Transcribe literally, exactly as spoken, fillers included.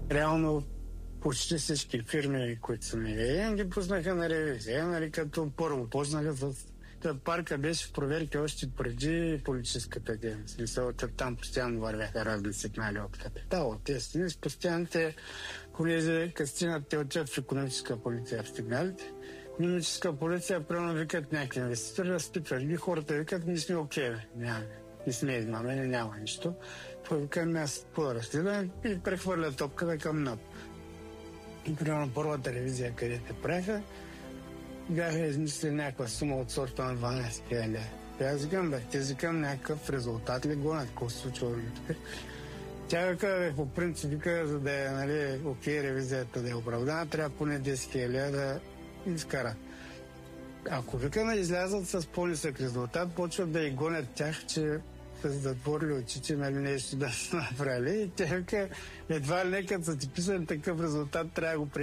реално почти всички фирми, които са ми ги пуснаха на ревизия, нали, като първо почнаха с... Парка беше в проверки още преди политическата дейност. Мисля, там постоянно вървяха разни сигнали от капитал, от естини. С постоянните колези, като стигнат, те отиват в икономическа полиция в сигналите. Икономическа полиция, примерно, викат някакви инвеститори, разпитват ги, хората викат, ние сме окей, okay, няма, не сме измамени, няма нищо. Това викаме, аз по-разследвам и прехвърля топката към НАП. И примерно първата ревизия, където правиха, бяха измислили някаква сума от сорта на дванайсет хиляди. Аз викам, бе, те викам някакъв резултат ли гонят, какво се случва тук. Тя вика, бе, по принцип, вика, за да е, нали, окей, ревизията да е оправдана, трябва поне десет хиляди да изкара. Ако вика, излязат с по-нисък резултат, почват да и гонят тях, че са затворили очите, нали, нещо да са направили. И тя вика, едва ли не, като са ти писали такъв резултат, трябва да го приемат.